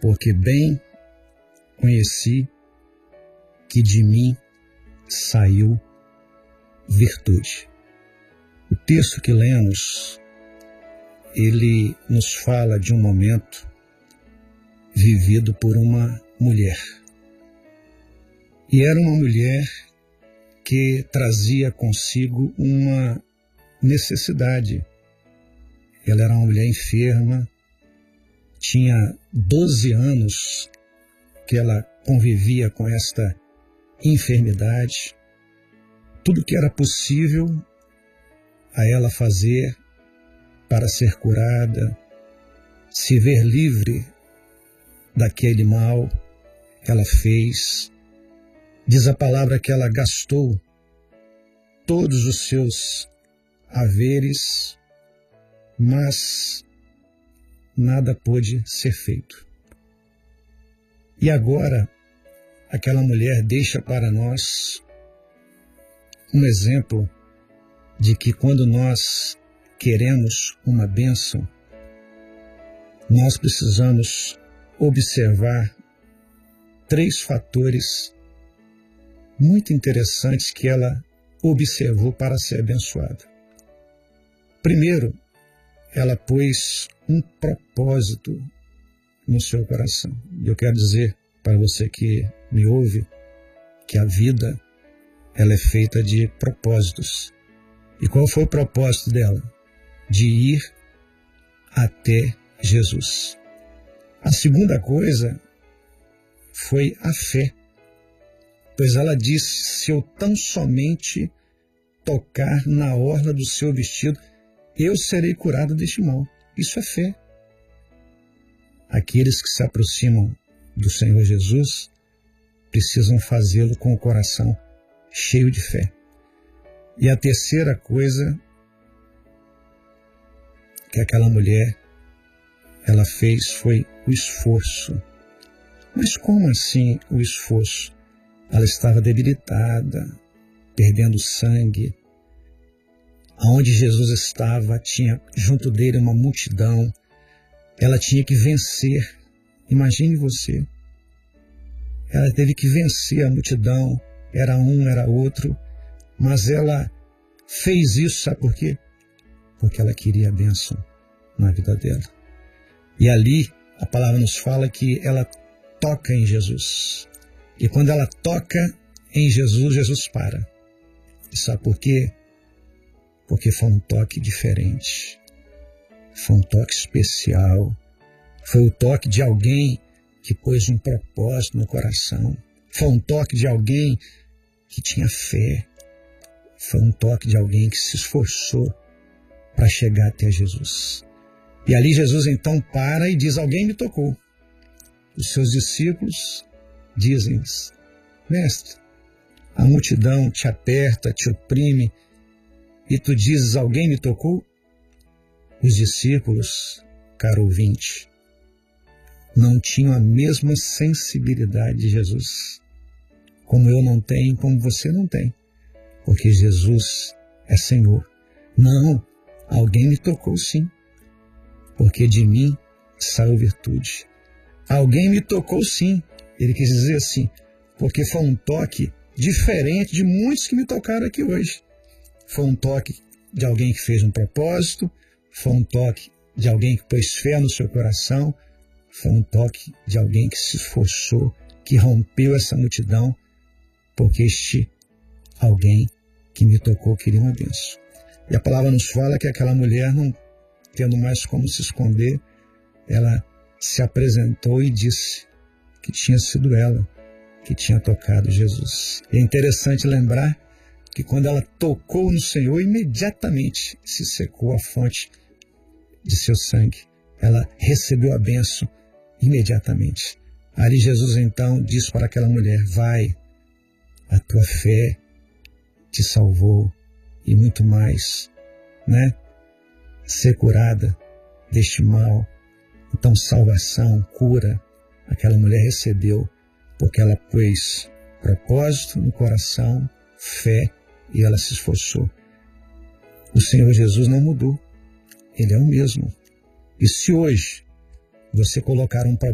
porque bem conheci que de mim saiu virtude. O texto que lemos, ele nos fala de um momento vivido por uma mulher. E era uma mulher que trazia consigo uma necessidade. Ela era uma mulher enferma, tinha 12 anos que ela convivia com esta enfermidade. Tudo que era possível a ela fazer para ser curada, se ver livre daquele mal, ela fez. Diz a palavra que ela gastou todos os seus haveres, mas nada pôde ser feito. E agora, aquela mulher deixa para nós um exemplo de que quando nós queremos uma bênção, nós precisamos observar 3 fatores muito interessantes que ela observou para ser abençoada. Primeiro, ela pôs um propósito no seu coração. Eu quero dizer para você que me ouve que a vida ela é feita de propósitos. E qual foi o propósito dela? De ir até Jesus. A segunda coisa foi a fé, pois ela disse: se eu tão somente tocar na orla do seu vestido, eu serei curado deste mal. Isso é fé. Aqueles que se aproximam do Senhor Jesus precisam fazê-lo com o coração cheio de fé. E a terceira coisa que aquela mulher ela fez foi o esforço. Mas como assim o esforço? Ela estava debilitada, perdendo sangue. Aonde Jesus estava, tinha junto dele uma multidão. Ela tinha que vencer. Imagine você. Ela teve que vencer a multidão. Era um, era outro. Mas ela fez isso, sabe por quê? Porque ela queria a bênção na vida dela. E ali, a palavra nos fala que ela toca em Jesus. E quando ela toca em Jesus, Jesus para. E sabe por quê? Porque foi um toque diferente. Foi um toque especial. Foi o toque de alguém que pôs um propósito no coração. Foi um toque de alguém que tinha fé. Foi um toque de alguém que se esforçou para chegar até Jesus. E ali Jesus então para e diz: alguém me tocou. Os seus discípulos dizem: mestre, a multidão te aperta, te oprime, e tu dizes: alguém me tocou? Os discípulos, caro ouvinte, não tinham a mesma sensibilidade de Jesus, como eu não tenho, como você não tem, porque Jesus é Senhor. Não, alguém me tocou sim, porque de mim saiu virtude. Alguém me tocou sim, ele quis dizer assim, porque foi um toque diferente de muitos que me tocaram aqui hoje. Foi um toque de alguém que fez um propósito, foi um toque de alguém que pôs fé no seu coração, foi um toque de alguém que se esforçou, que rompeu essa multidão, porque este alguém que me tocou queria uma bênção. E a palavra nos fala que aquela mulher, não tendo mais como se esconder, ela se apresentou e disse que tinha sido ela que tinha tocado Jesus. E é interessante lembrar que quando ela tocou no Senhor, imediatamente se secou a fonte de seu sangue. Ela recebeu a bênção imediatamente. Ali Jesus então disse para aquela mulher: vai, a tua fé te salvou, e muito mais, né? Ser curada deste mal. Então salvação, cura, aquela mulher recebeu, porque ela pôs propósito no coração, fé, e ela se esforçou. O Senhor Jesus não mudou. Ele é o mesmo. E se hoje você colocar um